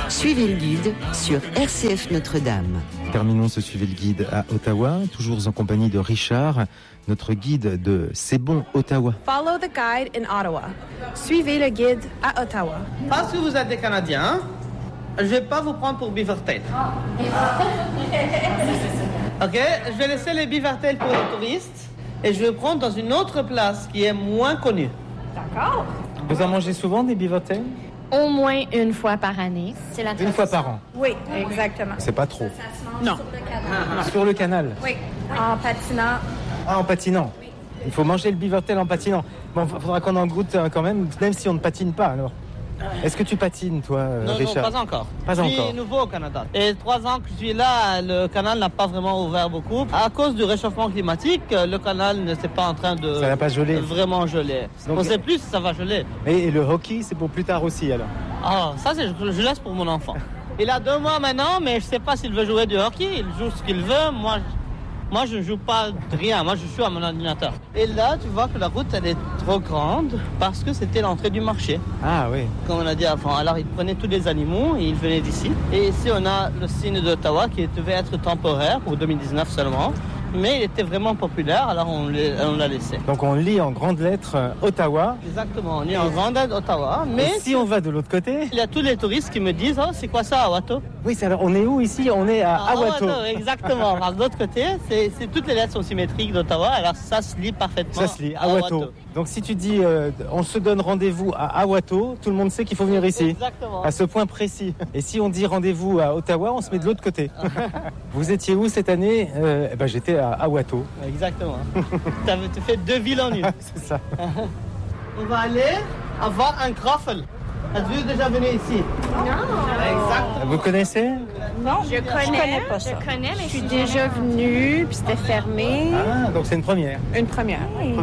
Suivez le guide sur RCF Notre-Dame. Terminons ce Suivez le guide à Ottawa, toujours en compagnie de Richard, notre guide de C'est bon Ottawa. Follow the guide in Ottawa. Suivez le guide à Ottawa. Parce que vous êtes des Canadiens, je ne vais pas vous prendre pour Beavertail. Ok, je vais laisser les Beavertail pour les touristes et je vais prendre dans une autre place qui est moins connue. D'accord. Vous en mangez souvent des Beavertail? Au moins une fois par année. C'est la Une fois par an? Oui, exactement. C'est pas trop? Non. Sur le canal? Oui, en patinant. Ah, en patinant? Il faut manger le Beavertail en patinant. Bon, il faudra qu'on en goûte quand même si on ne patine pas alors. Est-ce que tu patines, toi, Richard? Non, pas encore. Pas je encore. suis nouveau au Canada. Et 3 ans que je suis là, le canal n'a pas vraiment ouvert beaucoup. À cause du réchauffement climatique, le canal ne s'est pas en train de... Ça n'a pas gelé. Vraiment geler. Donc, on ne sait plus si ça va geler. Et le hockey, c'est pour plus tard aussi, alors? Ah, ça, je laisse pour mon enfant. Il a 2 mois maintenant, mais je ne sais pas s'il veut jouer du hockey. Il joue ce qu'il veut. Moi, je ne joue pas de rien. Moi, je suis à mon ordinateur. Et là, tu vois que la route, elle est trop grande parce que c'était l'entrée du marché. Ah oui. Comme on a dit avant. Alors, ils prenaient tous les animaux et ils venaient d'ici. Et ici, on a le signe d'Ottawa qui devait être temporaire pour 2019 seulement. Mais il était vraiment populaire, alors on l'a laissé. Donc on lit en grandes lettres Ottawa. Exactement, on lit en grande lettres Ottawa. Mais et si on va de l'autre côté, il y a tous les touristes qui me disent « Oh, c'est quoi ça, Awato ?» Oui, alors on est où ici? On est à Awato. Exactement. Alors, de l'autre côté, toutes les lettres sont symétriques d'Ottawa, alors ça se lit parfaitement. Ça se lit, Awato. Donc si tu dis on se donne rendez-vous à Awato, tout le monde sait qu'il faut venir ici. Exactement. À ce point précis. Et si on dit rendez-vous à Ottawa, on se met de l'autre côté. Vous étiez où cette année? J'étais à Awato. Exactement. Tu fais 2 villes en une. C'est ça. On va aller avoir un croffle. Êtes-vous déjà venu ici? Non. Exactement. Vous connaissez? Non, je connais pas ça. Je connais, mais Je suis déjà venue, puis c'était fermé. Ah, donc c'est une première. Une première.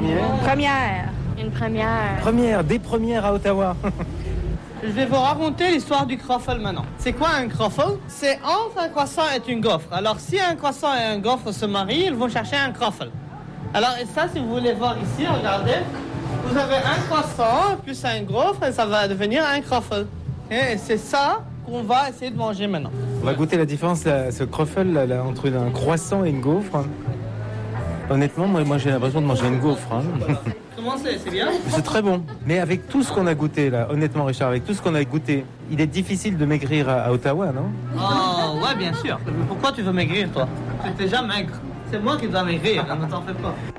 Une première. Première, des premières à Ottawa. Je vais vous raconter l'histoire du croffle maintenant. C'est quoi un croffle? C'est entre un croissant et une gaufre. Alors, si un croissant et un gaufre se marient, ils vont chercher un croffle. Alors, et ça, si vous voulez voir ici, regardez. Vous avez un croissant plus un gaufre et ça va devenir un croffle. Et c'est ça qu'on va essayer de manger maintenant. On va goûter la différence, ce croffle là, entre un croissant et une gaufre. Honnêtement, moi j'ai l'impression de manger une gaufre. Comment c'est bien? C'est très bon. Mais avec tout ce qu'on a goûté là, honnêtement Richard, avec tout ce qu'on a goûté, il est difficile de maigrir à Ottawa, non? Oh, ouais, bien sûr. Mais pourquoi tu veux maigrir, toi? Tu n'es déjà maigre. C'est moi qui dois maigrir, ne t'en fais pas.